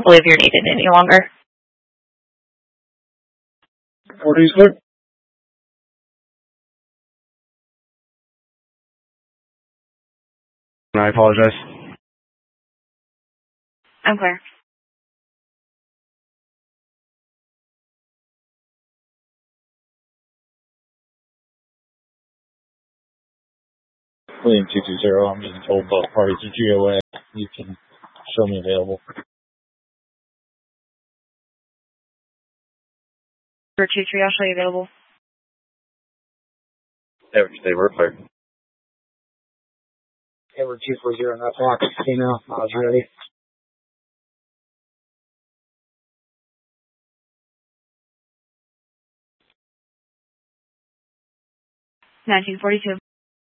believe you're needed any longer. What is it? I apologize. I'm clear. William 220, I'm being told both parties are GOA. You can show me available. For 2-3, I'll show you available. Edward, stay right there. Edward 240, not talk. Email, I was ready. 1942.